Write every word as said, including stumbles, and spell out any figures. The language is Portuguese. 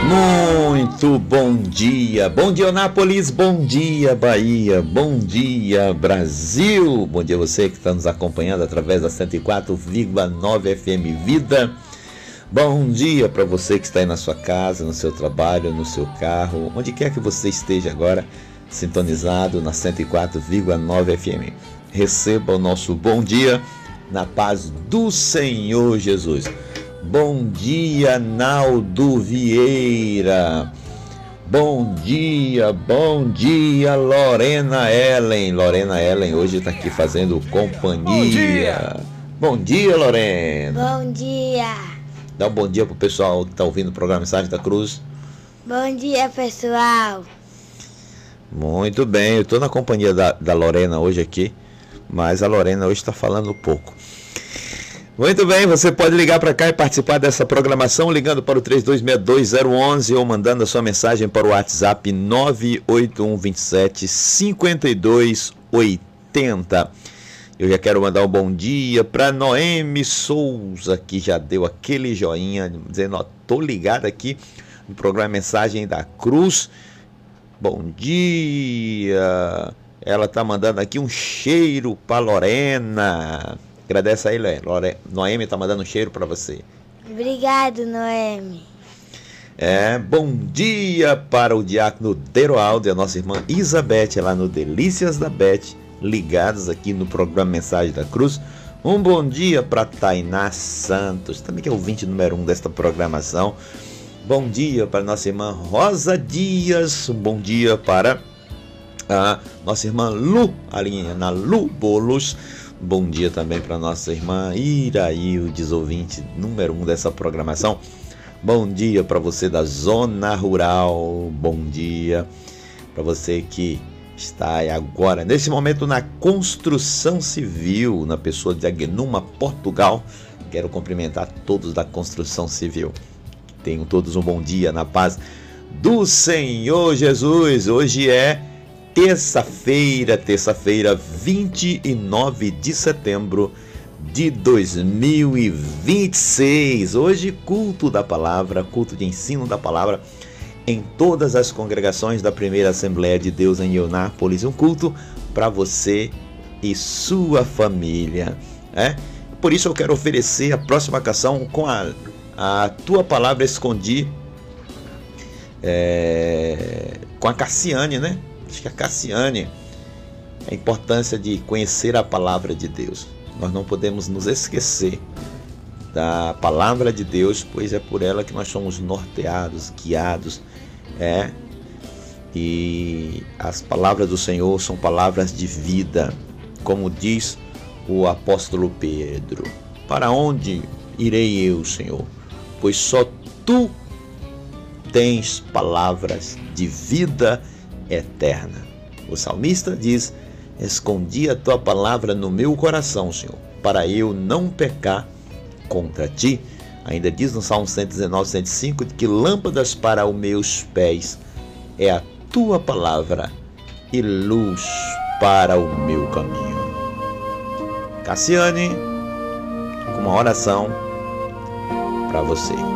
Muito bom dia, bom dia Anápolis, bom dia Bahia, bom dia Brasil, bom dia você que está nos acompanhando através da cento e quatro vírgula nove F M Vida, bom dia para você que está aí na sua casa, no seu trabalho, no seu carro, onde quer que você esteja agora, sintonizado na cento e quatro vírgula nove F M. Receba o nosso bom dia na paz do Senhor Jesus. Bom dia, Naldo Vieira. Bom dia, bom dia, Lorena Ellen. Lorena Ellen hoje está aqui fazendo companhia. Bom dia. Bom dia, Lorena. Bom dia. Dá um bom dia pro pessoal que está ouvindo o programa Mensagem da Cruz. Bom dia, pessoal. Muito bem, eu estou na companhia da, da Lorena hoje aqui, mas a Lorena hoje está falando pouco. Muito bem, você pode ligar para cá e participar dessa programação ligando para o três dois seis dois zero um um ou mandando a sua mensagem para o WhatsApp nove oito um dois sete cinco dois oito zero. Eu já quero mandar um bom dia para Noemi Souza, que já deu aquele joinha, dizendo, ó, tô ligado aqui no programa Mensagem da Cruz. Bom dia. Ela tá mandando aqui um cheiro para Lorena. Agradece aí, Lore... Noemi tá mandando um cheiro para você. Obrigado, Noemi. É, bom dia para o diácono Deroaldo e a nossa irmã Isabete, lá no Delícias da Bete, ligados aqui no programa Mensagem da Cruz. Um bom dia para Tainá Santos, também que é o ouvinte número um desta programação. Bom dia para nossa irmã Rosa Dias. Um bom dia para a nossa irmã Lu, ali na Lu Bolos. Bom dia também para nossa irmã Iraildes, ouvinte número um dessa programação. Bom dia para você da Zona Rural. Bom dia para você que está agora, nesse momento, na construção civil, na pessoa de Agnuma, Portugal. Quero cumprimentar todos da construção civil. Tenham todos um bom dia na paz do Senhor Jesus. Hoje é terça-feira, terça-feira, vinte e nove de setembro de dois mil e vinte e seis. Hoje, culto da palavra, culto de ensino da palavra em todas as congregações da primeira Assembleia de Deus em Eunápolis. Um culto para você e sua família. É? Por isso eu quero oferecer a próxima canção com a, a Tua Palavra Escondi, é, com a Cassiane, né? Acho que a Cassiane, a importância de conhecer a palavra de Deus. Nós não podemos nos esquecer da palavra de Deus, pois é por ela que nós somos norteados, guiados, é. E as palavras do Senhor são palavras de vida, como diz o apóstolo Pedro. Para onde irei eu, Senhor? Pois só Tu tens palavras de vida eterna. O salmista diz: escondi a Tua palavra no meu coração, Senhor, para eu não pecar contra Ti. Ainda diz no Salmo cento e dezenove, cento e cinco, que lâmpadas para os meus pés é a Tua palavra e luz para o meu caminho. Cassiane, com uma oração para você.